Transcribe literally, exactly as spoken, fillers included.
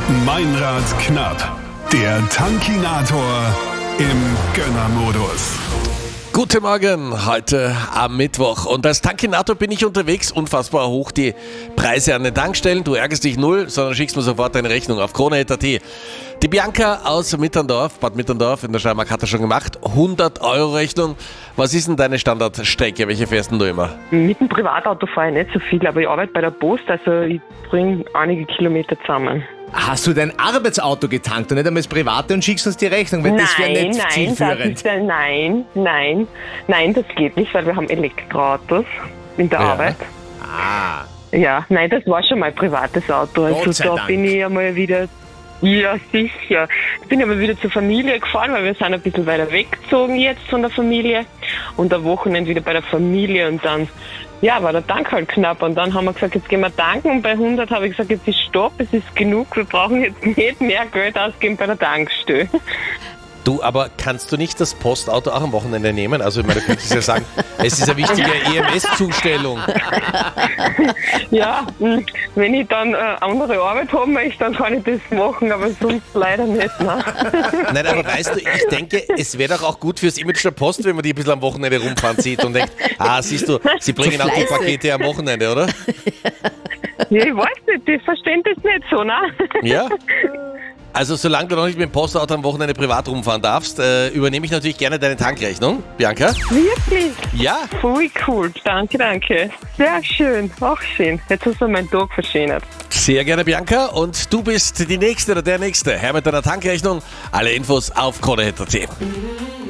Meinrad knapp. Der Tankinator im Gönnermodus. Guten Morgen, heute am Mittwoch. Und als Tankinator bin ich unterwegs. Unfassbar hoch die Preise an den Tankstellen. Du ärgerst dich null, sondern schickst mir sofort deine Rechnung auf krone punkt at. Die Bianca aus Mitterndorf, Bad Mitterndorf in der Steiermark hat das schon gemacht. hundert Euro Rechnung. Was ist denn deine Standardstrecke? Welche fährst denn du immer? Mit dem Privatauto fahre ich nicht so viel, aber ich arbeite bei der Post, also ich bringe einige Kilometer zusammen. Hast du dein Arbeitsauto getankt und nicht einmal das Private und schickst uns die Rechnung? Weil das wäre Nein, nicht nein, zielführend. das ist, äh, nein, nein, nein, das geht nicht, weil wir haben Elektroautos in der Ja. Arbeit. Ah, Ja, nein, das war schon mein privates Auto. Gott Also sei da Dank. bin ich einmal wieder, ja sicher, ich bin aber wieder zur Familie gefahren, weil wir sind ein bisschen weiter weggezogen jetzt von der Familie und am Wochenende wieder bei der Familie und dann, ja, war der Tank halt knapp und dann haben wir gesagt, jetzt gehen wir tanken und bei hundert habe ich gesagt, jetzt ist Stopp, es ist genug, wir brauchen jetzt nicht mehr Geld ausgeben bei der Tankstelle. Du, aber kannst du nicht das Postauto auch am Wochenende nehmen? Also ich meine, du könntest ja sagen, es ist eine wichtige E M S-Zustellung. Ja, mh, wenn ich dann äh, andere Arbeit haben möchte, dann kann ich das machen, aber sonst leider nicht. Ne? Nein, aber weißt du, ich denke, es wäre doch auch gut fürs Image der Post, wenn man die ein bisschen am Wochenende rumfahren sieht und denkt, ah, siehst du, sie bringen auch die fleißig. Pakete am Wochenende, oder? Ja, ich weiß nicht, die verstehen das nicht so, ne? Ja. Also solange du noch nicht mit dem Postauto am Wochenende privat rumfahren darfst, äh, übernehme ich natürlich gerne deine Tankrechnung, Bianca. Wirklich? Ja. Voll cool, danke, danke. Sehr schön, auch schön. Jetzt hast du meinen Tag verschönert. Sehr gerne, Bianca. Und du bist die Nächste oder der Nächste. Herr mit deiner Tankrechnung. Alle Infos auf krone punkt at.